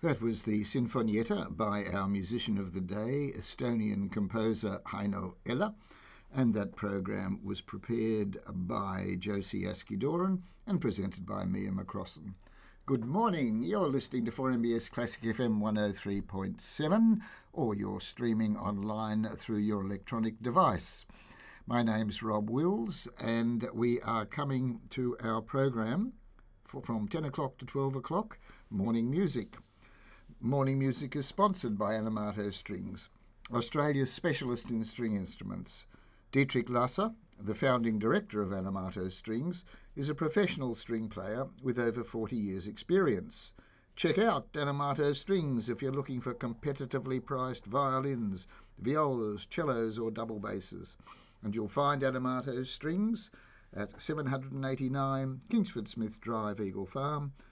That was the Sinfonietta by our musician of the day, Estonian composer Heino Eller, and that program was prepared by Josie Askidoran and presented by Mia McCrossan. Good morning, you're listening to 4MBS Classic FM 103.7, or you're streaming online through your electronic device. My name's Rob Wills, and we are coming to our program from 10 o'clock to 12 o'clock, Morning Music. Morning Music is sponsored by Anamato Strings, Australia's specialist in string instruments. Dietrich Lasser, the founding director of Anamato Strings, is a professional string player with over 40 years' experience. Check out Anamato Strings if you're looking for competitively priced violins, violas, cellos or double basses. And you'll find Anamato Strings at 789 Kingsford Smith Drive, Eagle Farm,